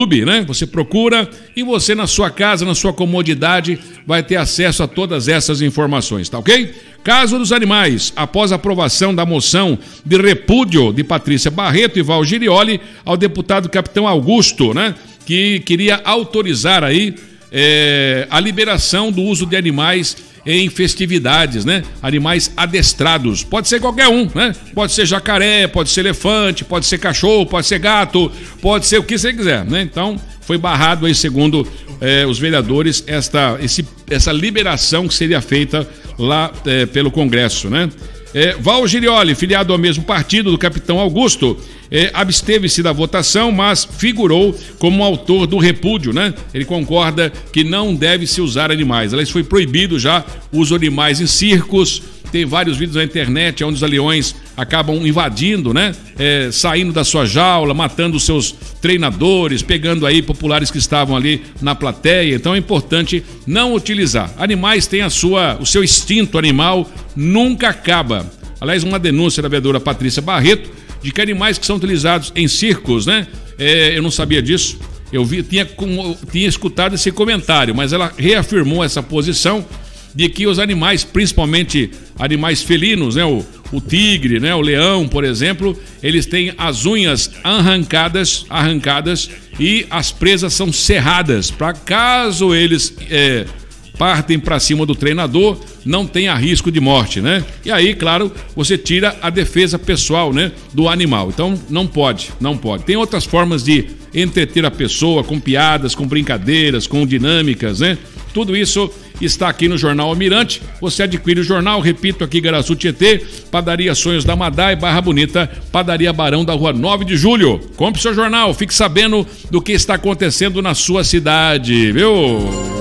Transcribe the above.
né? Você procura e você na sua casa, na sua comodidade, vai ter acesso a todas essas informações, tá ok? Caso dos animais, após a aprovação da moção de repúdio de Patrícia Barreto e Val Girioli ao deputado Capitão Augusto, né? Que queria autorizar aí a liberação do uso de animais em festividades, né? Animais adestrados. Pode ser qualquer um, né? Pode ser jacaré, pode ser elefante, pode ser cachorro, pode ser gato, pode ser o que você quiser, né? Então, foi barrado aí, segundo os vereadores, essa liberação que seria feita lá pelo Congresso, né? Val Girioli, filiado ao mesmo partido do Capitão Augusto, absteve-se da votação, mas figurou como autor do repúdio, né? Ele concorda que não deve se usar animais. Aliás, foi proibido já o uso de animais em circos. Tem vários vídeos na internet onde os leões acabam invadindo, né? Saindo da sua jaula, matando os seus treinadores, pegando aí populares que estavam ali na plateia. Então é importante não utilizar. Animais têm o seu instinto animal, nunca acaba. Aliás, uma denúncia da vereadora Patrícia Barreto de que animais que são utilizados em circos, né? Eu não sabia disso. Eu tinha escutado esse comentário, mas ela reafirmou essa posição de que os animais, principalmente animais felinos, né, o tigre, né, o leão, por exemplo, eles têm as unhas arrancadas e as presas são cerradas, para caso eles partem para cima do treinador, não tenha risco de morte, né? E aí, claro, você tira a defesa pessoal, né, do animal. Então, não pode. Tem outras formas de entreter a pessoa, com piadas, com brincadeiras, com dinâmicas, né? Tudo isso está aqui no Jornal Almirante. Você adquire o jornal, repito aqui, Garaçu Tietê, Padaria Sonhos da Madá e Barra Bonita, Padaria Barão da Rua 9 de Julho. Compre seu jornal, fique sabendo do que está acontecendo na sua cidade, viu?